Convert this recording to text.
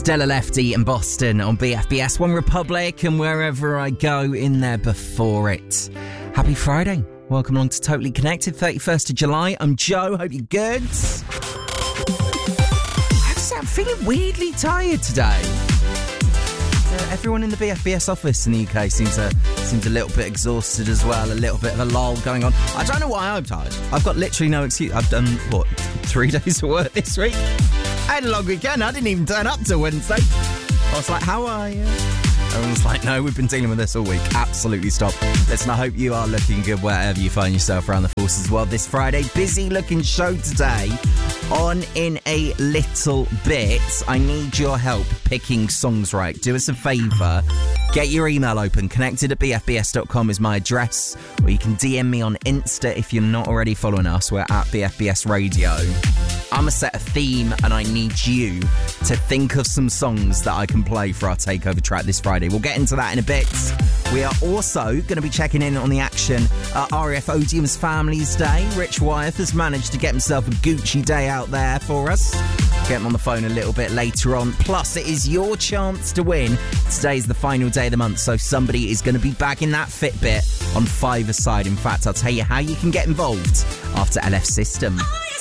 Stella Lefty and Boston on BFBS One Republic and wherever I go in there before it. Happy Friday. Welcome along to Totally Connected, 31st of July. I'm Joe. Hope you're good. I have to say, I'm feeling weirdly tired today. Everyone in the BFBS office in the UK seems a little bit exhausted as well. A little bit of a lull going on. I don't know why I'm tired. I've got literally no excuse. I've done, 3 days of work this week? I had a long weekend. I didn't even turn up till Wednesday. I was like, how are you? Everyone's like, no, we've been dealing with this all week. Absolutely stop. Listen, I hope you are looking good wherever you find yourself around the forces as well this Friday. Busy looking show today. On in a little bit. I need your help picking songs right. Do us a favour. Get your email open. connected@bfbs.com is my address. Or you can DM me on Insta if you're not already following us. We're at BFBS Radio. I'm going to set a theme and I need you to think of some songs that I can play for our takeover track this Friday. We'll get into that in a bit. We are also going to be checking in on the action at RAF Odium's Families Day. Rich Wyeth has managed to get himself a Gucci day out there for us. Get him on the phone a little bit later on. Plus, it is your chance to win. Today's the final day of the month, so somebody is going to be bagging that Fitbit on 5-a-side. In fact, I'll tell you how you can get involved after LF System. Oh, yeah.